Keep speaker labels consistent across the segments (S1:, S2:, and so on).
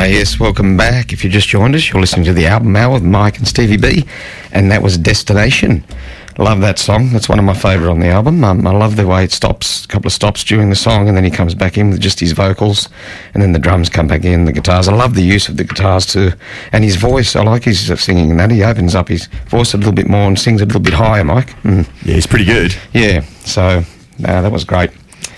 S1: Yes, welcome back. If you just joined us, you're listening to the Album Hour with Mike and Stevie B, and that was Destination. Love that song. That's one of my favourite on the album. I love the way it stops, a couple of stops during the song, and then he comes back in with just his vocals, and then the drums come back in, the guitars. I love the use of the guitars too, and his voice. I like his singing and that. He opens up his voice a little bit more and sings a little bit higher, Mike.
S2: Yeah, he's pretty good.
S1: Yeah, so that was great.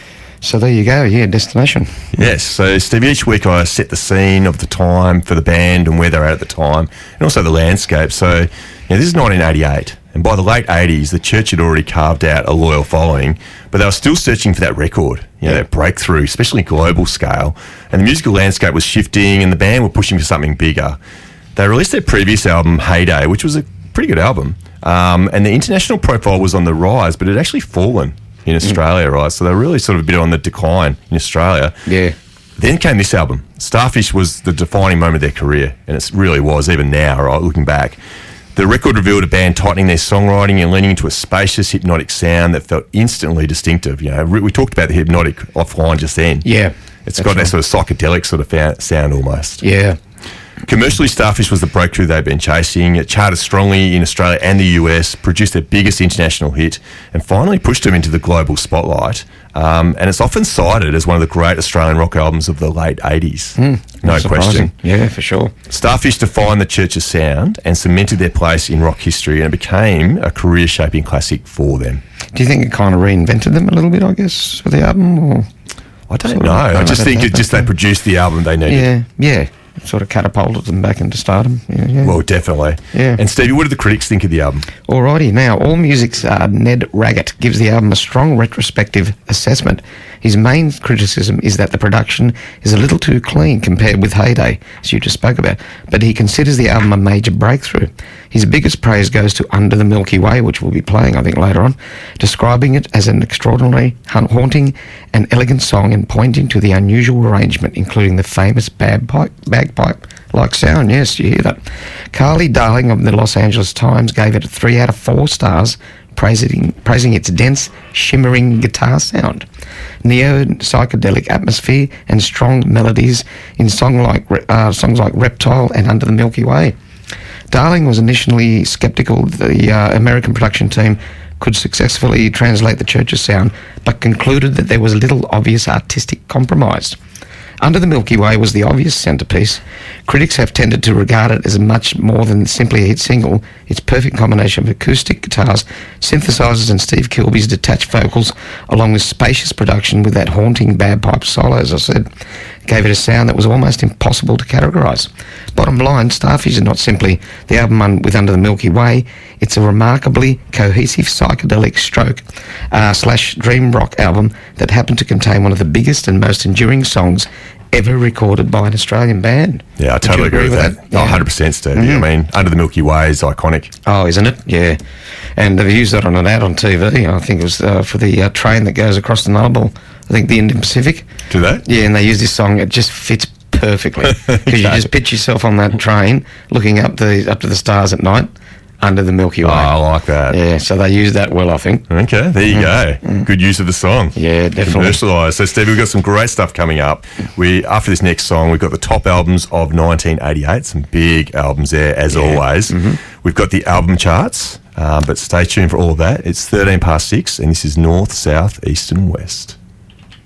S1: So there you go, Destination.
S2: Yes, so Steve, each week I set the scene of the time for the band and where they're at the time, and also the landscape. So this is 1988, and by the late 80s, the Church had already carved out a loyal following, but they were still searching for that record, that breakthrough, especially global scale, and the musical landscape was shifting and the band were pushing for something bigger. They released their previous album, Heyday, which was a pretty good album, and the international profile was on the rise, but it had actually fallen in Australia, right? So they're really sort of a bit on the decline in Australia.
S1: Yeah.
S2: Then came this album. Starfish was the defining moment of their career, and it really was, even now, right, looking back. The record revealed a band tightening their songwriting and leaning into a spacious, hypnotic sound that felt instantly distinctive. We talked about the hypnotic offline just then.
S1: Yeah.
S2: It's got that sort of psychedelic sort of sound almost.
S1: Yeah.
S2: Commercially, Starfish was the breakthrough they'd been chasing. It charted strongly in Australia and the US, produced their biggest international hit, and finally pushed them into the global spotlight. And it's often cited as one of the great Australian rock albums of the late 80s. No question.
S1: Yeah, for sure.
S2: Starfish defined the Church's sound and cemented their place in rock history, and it became a career-shaping classic for them.
S1: Do you think it kind of reinvented them a little bit, I guess, for the album? Or
S2: I don't know. I just think they produced the album they needed.
S1: Yeah. Sort of catapulted them back into stardom. Yeah.
S2: Well, definitely.
S1: Yeah.
S2: And Stevie, what did the critics think of the album?
S1: Alrighty, now AllMusic's Ned Raggett gives the album a strong retrospective assessment. His main criticism is that the production is a little too clean compared with Heyday, as you just spoke about, but he considers the album a major breakthrough. His biggest praise goes to Under the Milky Way, which we'll be playing, I think, later on, describing it as an extraordinary, haunting and elegant song and pointing to the unusual arrangement, including the famous bagpipe-like sound. Yes, you hear that. Carly Darling of the Los Angeles Times gave it a 3 out of 4 stars, praising its dense, shimmering guitar sound, neo-psychedelic atmosphere and strong melodies in songs like Reptile and Under the Milky Way. Darling was initially sceptical the American production team could successfully translate the Church's sound, but concluded that there was little obvious artistic compromise. Under the Milky Way was the obvious centrepiece. Critics have tended to regard it as much more than simply a hit single. Its perfect combination of acoustic guitars, synthesizers and Steve Kilbee's detached vocals, along with spacious production with that haunting bagpipe solo, as I said, gave it a sound that was almost impossible to categorise. Bottom line, Starfish is not simply the album with Under the Milky Way. It's a remarkably cohesive psychedelic / dream rock album that happened to contain one of the biggest and most enduring songs ever recorded by an Australian band.
S2: Yeah, I totally agree with that.
S1: Yeah.
S2: 100%, Steve. I mean, Under the Milky Way is iconic.
S1: Oh, isn't it? Yeah. And they've used that on an ad on TV. I think it was for the train that goes across the Nullarbor. I think the Indian Pacific.
S2: Do they?
S1: Yeah, and they use this song. It just fits perfectly. Because you just picture yourself on that train looking up to the stars at night. Under the Milky Way.
S2: Oh, I like that.
S1: Yeah, so they used that well, I think.
S2: Okay, there you go. Good use of the song.
S1: Yeah, definitely.
S2: Commercialised. So, Steve, we've got some great stuff coming up. After this next song, we've got the top albums of 1988. Some big albums there, as always. We've got the album charts, but stay tuned for all of that. It's 6:13, and this is North, South, East and West.